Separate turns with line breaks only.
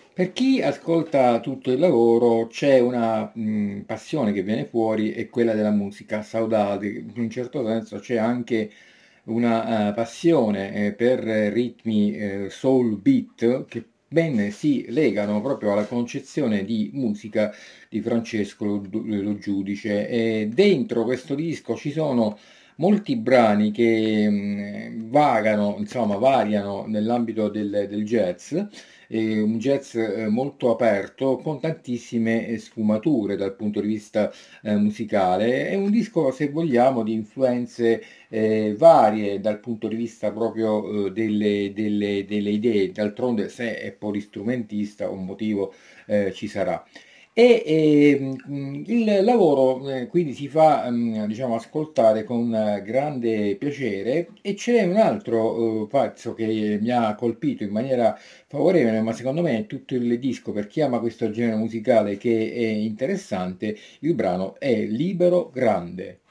Per chi ascolta tutto il lavoro c'è una passione che viene fuori, è quella della musica saudade. In un certo senso c'è anche una passione per ritmi soul beat che ben si legano proprio alla concezione di musica di Francesco Lo Giudice. E dentro questo disco ci sono molti brani che vagano, insomma, variano nell'ambito del jazz, un jazz molto aperto con tantissime sfumature dal punto di vista musicale. È un disco, se vogliamo, di influenze varie dal punto di vista proprio delle idee. D'altronde, se è polistrumentista, un motivo ci sarà. Il lavoro quindi si fa diciamo, ascoltare con grande piacere, e c'è un altro pezzo che mi ha colpito in maniera favorevole, ma secondo me è tutto il disco, per chi ama questo genere musicale, che è interessante. Il brano è Libero Grande.